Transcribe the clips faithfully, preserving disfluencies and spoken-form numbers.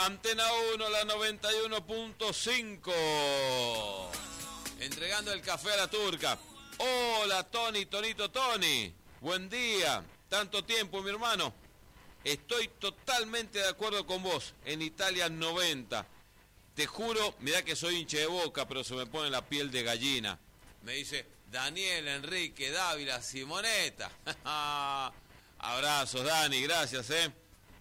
Antena uno, la noventa y uno punto cinco. Entregando el café a la turca. Hola, Tony, Tonito, Tony. Buen día. Tanto tiempo, mi hermano. Estoy totalmente de acuerdo con vos. En Italia noventa. Te juro, mirá que soy hincha de Boca, pero se me pone la piel de gallina. Me dice Daniel, Enrique, Dávila, Simonetta. Abrazos, Dani, gracias, eh.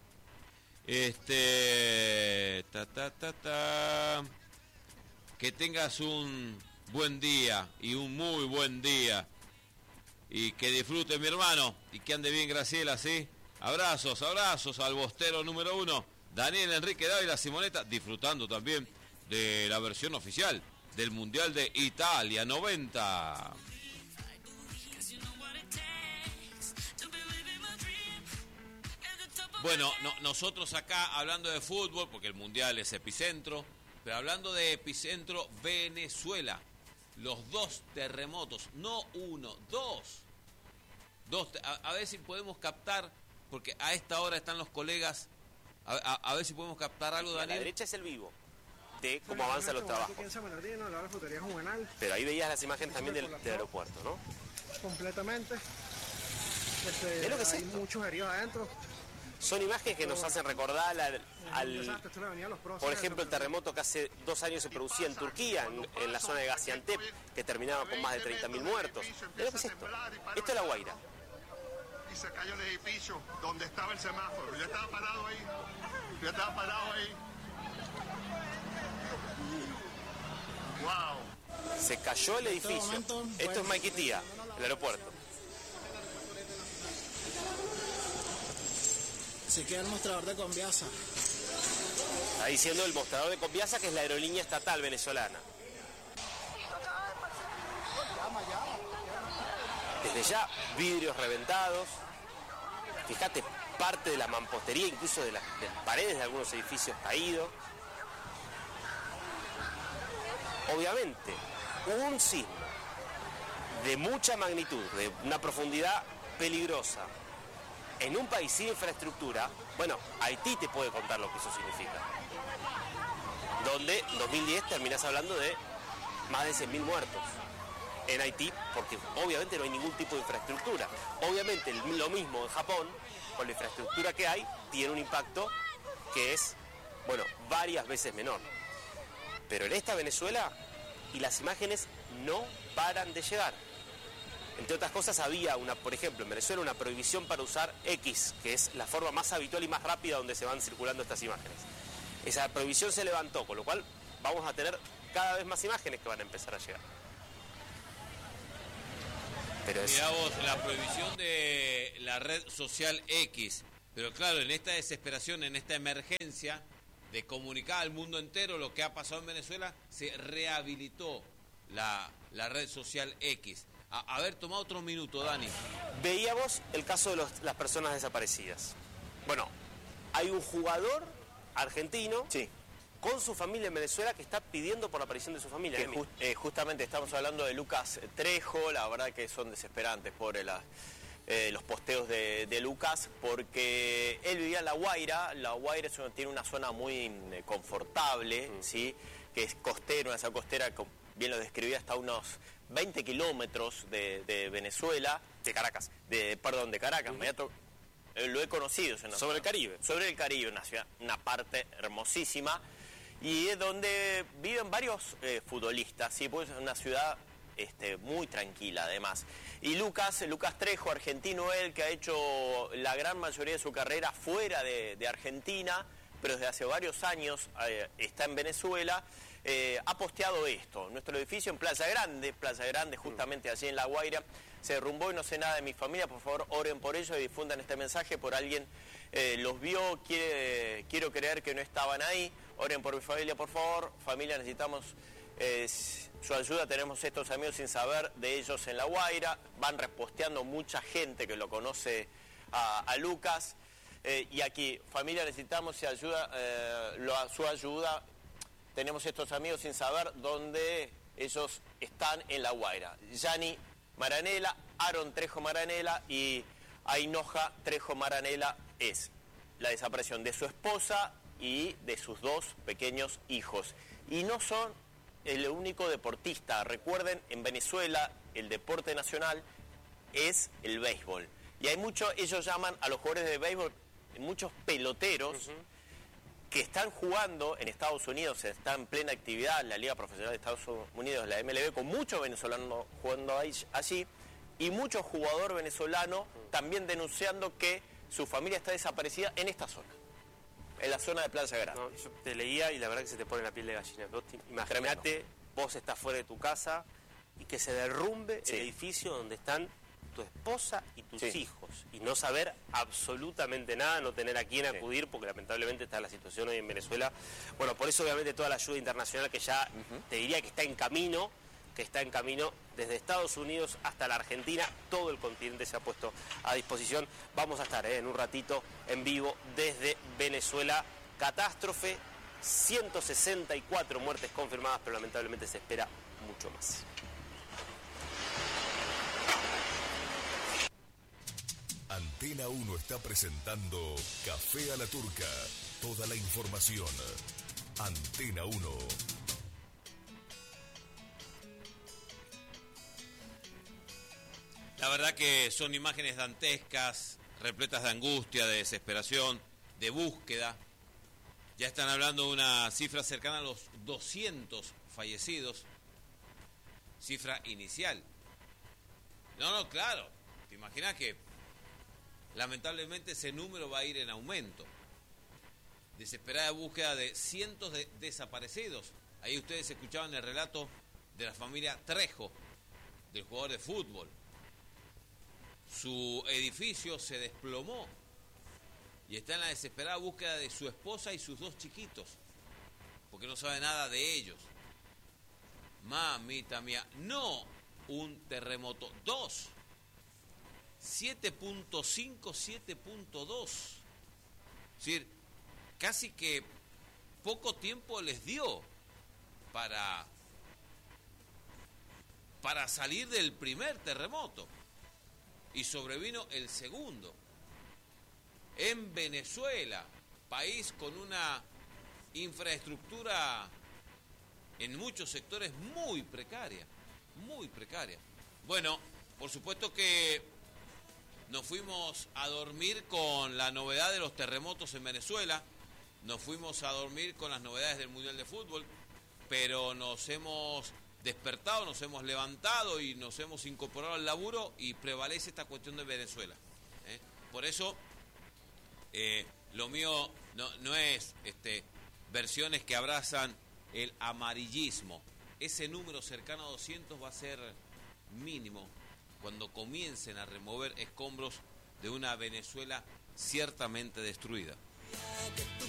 Este, ta, ta, ta, ta. Que tengas un buen día y un muy buen día. Y que disfrute, mi hermano. Y que ande bien, Graciela, ¿sí? Abrazos, abrazos al bostero número uno. Daniel, Enrique, Dávila, Simonetta. Disfrutando también de la versión oficial del Mundial de Italia noventa. Bueno, no, nosotros acá hablando de fútbol, porque el Mundial es epicentro, pero hablando de epicentro, Venezuela. Los dos terremotos, no uno, dos. Dos, a, a ver si podemos captar, porque a esta hora están los colegas, a, a, a ver si podemos captar algo, Daniel. A la derecha es el vivo de cómo avanzan los trabajos. Pero ahí veías las imágenes también del, del aeropuerto, ¿no? Completamente. Este, ¿Es lo que es hay esto? muchos heridos adentro. Son imágenes que nos hacen recordar al, al, por ejemplo, el terremoto que hace dos años se producía en Turquía, en, en la zona de Gaziantep, que terminaba con más de treinta mil muertos. ¿Qué es esto? Esto es La Guaira. Y se cayó el edificio donde estaba el semáforo. Yo estaba parado ahí. Yo estaba parado ahí. Wow. Se cayó el edificio. Esto es Maiquetía, el aeropuerto. Se queda el mostrador de Conviasa. Está diciendo el mostrador de Conviasa, que es la aerolínea estatal venezolana. Desde ya, vidrios reventados. Fíjate, parte de la mampostería, incluso de, la, de las paredes de algunos edificios caídos. Obviamente, un sismo de mucha magnitud, de una profundidad peligrosa, en un país sin infraestructura, bueno, Haití te puede contar lo que eso significa. Donde en dos mil diez terminás hablando de más de cien mil muertos en Haití, porque obviamente no hay ningún tipo de infraestructura. Obviamente lo mismo en Japón, con la infraestructura que hay, tiene un impacto que es, bueno, varias veces menor. Pero en esta Venezuela, y las imágenes no paran de llegar. Entre otras cosas, había, una, por ejemplo, en Venezuela una prohibición para usar X, que es la forma más habitual y más rápida donde se van circulando estas imágenes. Esa prohibición se levantó, con lo cual vamos a tener cada vez más imágenes que van a empezar a llegar. Pero es... Mirá vos, la prohibición de la red social X. Pero claro, en esta desesperación, en esta emergencia de comunicar al mundo entero lo que ha pasado en Venezuela, se rehabilitó la, la red social X. A, a ver, toma otro minuto, Dani. Veíamos el caso de los, las personas desaparecidas. Bueno, hay un jugador argentino sí. con su familia en Venezuela que está pidiendo por la aparición de su familia. Que just, eh, justamente estamos hablando de Lucas Trejo, la verdad que son desesperantes por la, eh, los posteos de, de Lucas, porque él vivía en La Guaira. La Guaira es una, tiene una zona muy eh, confortable, mm. ¿sí? Que es costera, una zona costera, bien lo describía, hasta unos veinte kilómetros de, de Venezuela, de Caracas, de perdón, de Caracas, uh-huh. to, eh, lo he conocido. Es una sobre el Caribe. Sobre el Caribe, una ciudad, una parte hermosísima, y es donde viven varios eh, futbolistas, ¿sí? Pues es una ciudad este, muy tranquila además. Y Lucas, Lucas Trejo, argentino él, que ha hecho la gran mayoría de su carrera fuera de, de Argentina, pero desde hace varios años eh, está en Venezuela. Eh, ha posteado esto: nuestro edificio en Playa Grande, Playa Grande justamente allí en La Guaira, se derrumbó y no sé nada de mi familia, por favor oren por ellos y difundan este mensaje por alguien eh, los vio, quiere, quiero creer que no estaban ahí, oren por mi familia por favor, familia necesitamos eh, su ayuda, tenemos estos amigos sin saber de ellos en La Guaira, van reposteando mucha gente que lo conoce a, a Lucas, eh, y aquí, familia necesitamos su ayuda, eh, lo, su ayuda. Tenemos estos amigos sin saber dónde ellos están en La Guaira. Yani Maranela, Aaron Trejo Maranela y Ainoja Trejo Maranela es la desaparición de su esposa, y de sus dos pequeños hijos. Y no son el único deportista. Recuerden, en Venezuela el deporte nacional es el béisbol. Y hay muchos, ellos llaman a los jugadores de béisbol, muchos peloteros, uh-huh, que están jugando en Estados Unidos, está en plena actividad la Liga Profesional de Estados Unidos, la M L B, con muchos venezolanos jugando ahí, allí, y muchos jugadores venezolanos también denunciando que su familia está desaparecida en esta zona, en la zona de Playa Grande. No, yo te leía y la verdad que se te pone la piel de gallina. Imagínate, vos estás fuera de tu casa y que se derrumbe, sí, el edificio donde están tu esposa y tus, sí, hijos, y no saber absolutamente nada, no tener a quién acudir, sí, porque lamentablemente está la situación hoy en Venezuela. Bueno, por eso obviamente toda la ayuda internacional que ya, uh-huh, te diría que está en camino, que está en camino desde Estados Unidos hasta la Argentina, todo el continente se ha puesto a disposición. Vamos a estar eh, en un ratito en vivo desde Venezuela. Catástrofe, ciento sesenta y cuatro muertes confirmadas, pero lamentablemente se espera mucho más. Antena uno está presentando Café a la Turca. Toda la información. Antena uno. La verdad que son imágenes dantescas, repletas de angustia, de desesperación, de búsqueda. Ya están hablando de una cifra cercana a los doscientos fallecidos. Cifra inicial. No, no, claro. ¿Te imaginas que lamentablemente ese número va a ir en aumento? Desesperada búsqueda de cientos de desaparecidos. Ahí ustedes escuchaban el relato de la familia Trejo, del jugador de fútbol. Su edificio se desplomó y está en la desesperada búsqueda de su esposa y sus dos chiquitos, porque no sabe nada de ellos. Mamita mía, no un terremoto, dos. siete punto cinco, siete punto dos. Es decir, casi que poco tiempo les dio para, para salir del primer terremoto. Y sobrevino el segundo. En Venezuela, país con una infraestructura en muchos sectores muy precaria, muy precaria. Bueno, por supuesto que nos fuimos a dormir con la novedad de los terremotos en Venezuela, nos fuimos a dormir con las novedades del Mundial de Fútbol, pero nos hemos despertado, nos hemos levantado y nos hemos incorporado al laburo y prevalece esta cuestión de Venezuela. ¿eh? Por eso, eh, lo mío no, no es este, versiones que abrazan el amarillismo. Ese número cercano a doscientos va a ser mínimo cuando comiencen a remover escombros de una Venezuela ciertamente destruida.